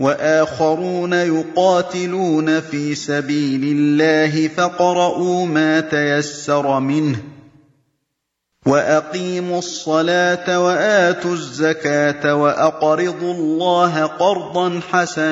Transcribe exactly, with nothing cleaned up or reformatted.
وآخرون يقاتلون في سبيل الله فاقرءوا ما تيسر منه وأقيموا الصلاة وآتوا الزكاة وأقرضوا الله قرضا حسنا